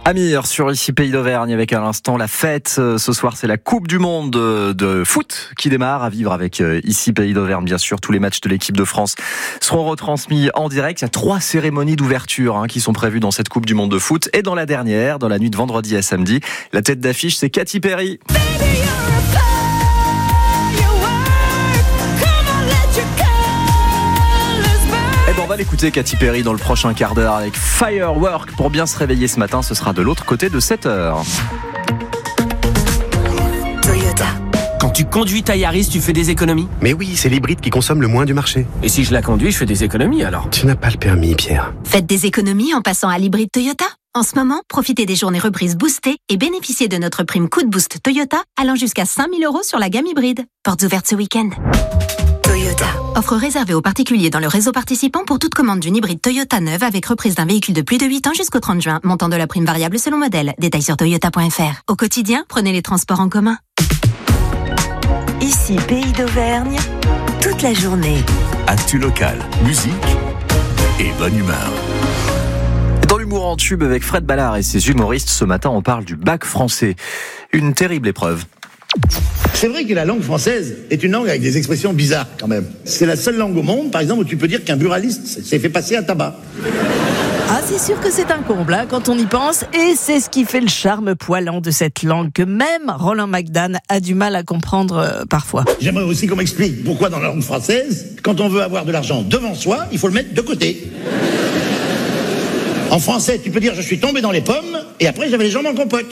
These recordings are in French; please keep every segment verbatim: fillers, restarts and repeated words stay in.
Amir sur ici Pays d'Auvergne avec à l'instant la fête. Ce soir c'est la Coupe du Monde de foot qui démarre, à vivre avec ici Pays d'Auvergne bien sûr. Tous les matchs de l'équipe de France seront retransmis en direct. Il y a trois cérémonies d'ouverture hein, qui sont prévues dans cette Coupe du Monde de foot. Et dans la dernière, dans la nuit de vendredi à samedi, la tête d'affiche c'est Katy Perry. On va l'écouter Katy Perry dans le prochain quart d'heure avec Firework. Pour bien se réveiller ce matin, ce sera de l'autre côté de sept heures. Toyota. Quand tu conduis ta Yaris, tu fais des économies ? Mais oui, c'est l'hybride qui consomme le moins du marché. Et si je la conduis, je fais des économies alors ? Tu n'as pas le permis, Pierre. Faites des économies en passant à l'hybride Toyota. En ce moment, profitez des journées reprises boostées et bénéficiez de notre prime Coup de Boost Toyota allant jusqu'à cinq mille euros sur la gamme hybride. Portes ouvertes ce week-end. Toyota. Offre réservée aux particuliers dans le réseau participant pour toute commande d'une hybride Toyota neuve avec reprise d'un véhicule de plus de huit ans jusqu'au trente juin. Montant de la prime variable selon modèle. Détails sur toyota point f r. Au quotidien, prenez les transports en commun. Ici Pays d'Auvergne, toute la journée. Actu local, musique et bonne humeur. Dans l'humour en tube avec Fred Ballard et ses humoristes, ce matin on parle du bac français. Une terrible épreuve. C'est vrai que la langue française est une langue avec des expressions bizarres quand même. C'est la seule langue au monde, par exemple, où tu peux dire qu'un buraliste s'est fait passer à tabac. Ah, c'est sûr que c'est un comble hein, quand on y pense, et c'est ce qui fait le charme poilant de cette langue que même Roland McDan a du mal à comprendre euh, parfois. J'aimerais aussi qu'on m'explique pourquoi dans la langue française, quand on veut avoir de l'argent devant soi, il faut le mettre de côté. En français, tu peux dire je suis tombé dans les pommes, et après j'avais les jambes en compote.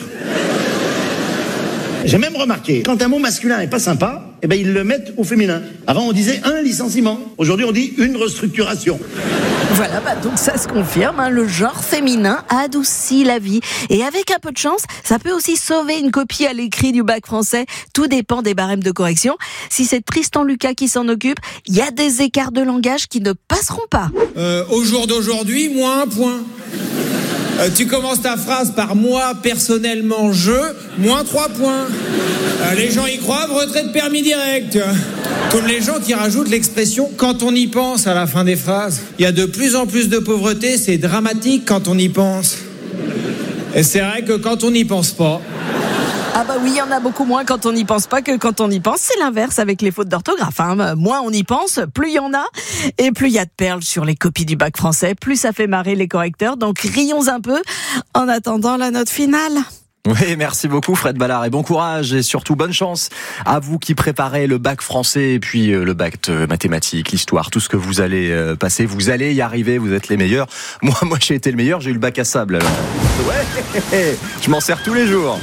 J'ai même remarqué, quand un mot masculin est pas sympa, eh ben ils le mettent au féminin. Avant on disait un licenciement, aujourd'hui on dit une restructuration. Voilà, bah donc ça se confirme, hein, le genre féminin adoucit la vie. Et avec un peu de chance, ça peut aussi sauver une copie à l'écrit du bac français. Tout dépend des barèmes de correction. Si c'est Tristan Lucas qui s'en occupe, il y a des écarts de langage qui ne passeront pas. Euh, au jour d'aujourd'hui, moins un point. Euh, tu commences ta phrase par moi, personnellement, je, moins trois points. Euh, les gens y croient, retrait de permis direct. Comme les gens qui rajoutent l'expression « quand on y pense » à la fin des phrases. Il y a de plus en plus de pauvreté, c'est dramatique quand on y pense. Et c'est vrai que quand on n'y pense pas... Ah bah oui, il y en a beaucoup moins quand on n'y pense pas que quand on y pense. C'est l'inverse avec les fautes d'orthographe. Hein. Moins on y pense, plus il y en a. Et plus il y a de perles sur les copies du bac français, plus ça fait marrer les correcteurs. Donc rions un peu en attendant la note finale. Oui, merci beaucoup Fred Ballard et bon courage et surtout bonne chance à vous qui préparez le bac français et puis le bac de mathématiques, l'histoire, tout ce que vous allez passer. Vous allez y arriver, vous êtes les meilleurs. Moi, moi j'ai été le meilleur, j'ai eu le bac à sable. Alors. Ouais, je m'en sers tous les jours.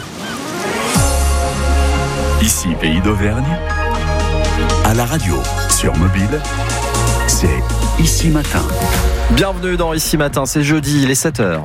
Ici Pays d'Auvergne, à la radio, sur mobile, c'est Ici Matin. Bienvenue dans Ici Matin, c'est jeudi, il est sept heures.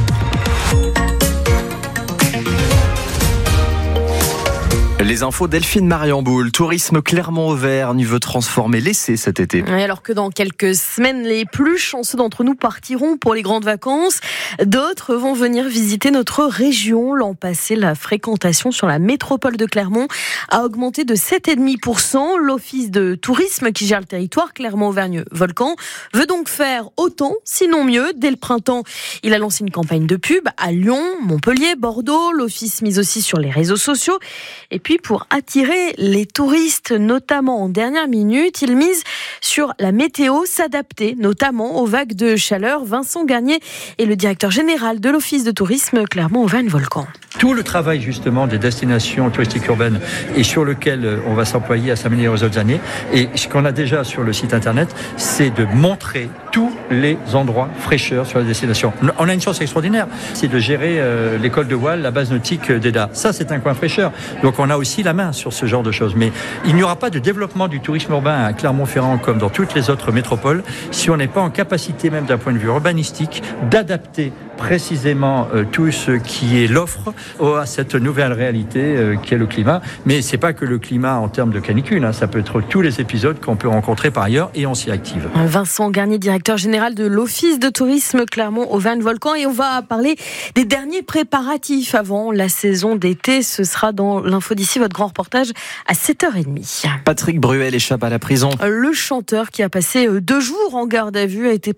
Les infos Delphine Mariamboul. Tourisme Clermont-Auvergne veut transformer l'essai cet été. Oui, alors que dans quelques semaines, les plus chanceux d'entre nous partiront pour les grandes vacances. D'autres vont venir visiter notre région. L'an passé, la fréquentation sur la métropole de Clermont a augmenté de sept virgule cinq pour cent. L'office de tourisme qui gère le territoire, Clermont-Auvergne Volcan, veut donc faire autant, sinon mieux. Dès le printemps, il a lancé une campagne de pub à Lyon, Montpellier, Bordeaux. L'office mise aussi sur les réseaux sociaux. Et puis, pour attirer les touristes, notamment en dernière minute, il mise sur la météo, s'adapter notamment aux vagues de chaleur. Vincent Garnier est le directeur général de l'Office de tourisme Clermont-Auvergne Volcan. Tout le travail justement des destinations touristiques urbaines et sur lequel on va s'employer à s'améliorer aux autres années, et ce qu'on a déjà sur le site internet, c'est de montrer tous les endroits fraîcheurs sur la destination. On a une chance extraordinaire, c'est de gérer euh, l'école de voile, la base nautique d'Eda. Ça, c'est un coin fraîcheur. Donc on a aussi la main sur ce genre de choses. Mais il n'y aura pas de développement du tourisme urbain à Clermont-Ferrand comme dans toutes les autres métropoles si on n'est pas en capacité, même d'un point de vue urbanistique, d'adapter précisément euh, tout ce qui est l'offre à cette nouvelle réalité euh, qui est le climat. Mais c'est pas que le climat en termes de canicule, hein, ça peut être tous les épisodes qu'on peut rencontrer par ailleurs et on s'y active. Vincent Garnier, directeur général de l'Office de tourisme Clermont-Auvergne Volcan, et on va parler des derniers préparatifs avant la saison d'été. Ce sera dans l'info d'ici, votre grand reportage à sept heures trente. Patrick Bruel échappe à la prison. Le chanteur qui a passé deux jours en garde à vue a été